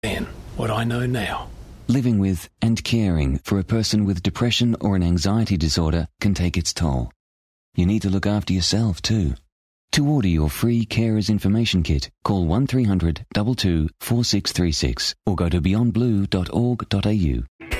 then what I know now. Living with and caring for a person with depression or an anxiety disorder can take its toll. You need to look after yourself too. To order your free Carers Information Kit, call 1300 22 4636 or go to beyondblue.org.au.